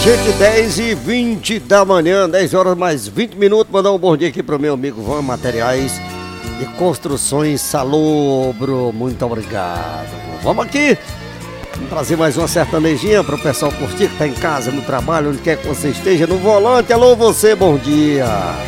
Gente, 10h20 da manhã, 10 horas mais 20 minutos. Mandar um bom dia aqui pro meu amigo Van Materiais e Construções Salobro. Muito obrigado. Vamos aqui, vamos trazer mais uma sertanejinha pro pessoal curtir, que tá em casa, no trabalho, onde quer que você esteja, no volante. Alô, você, bom dia.